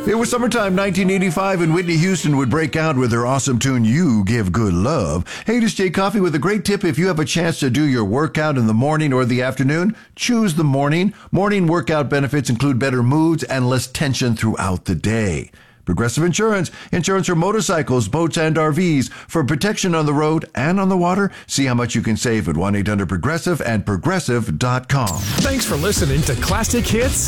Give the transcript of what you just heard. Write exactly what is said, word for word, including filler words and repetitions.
It was summertime nineteen eighty-five, and Whitney Houston would break out with her awesome tune, You Give Good Love. Hey, this is Jay Coffee with a great tip. If you have a chance to do your workout in the morning or the afternoon, choose the morning. Morning workout benefits include better moods and less tension throughout the day. Progressive Insurance. Insurance for motorcycles, boats, and R Vs. For protection on the road and on the water, see how much you can save at one eight hundred progressive and progressive dot com. Thanks for listening to Classic Hits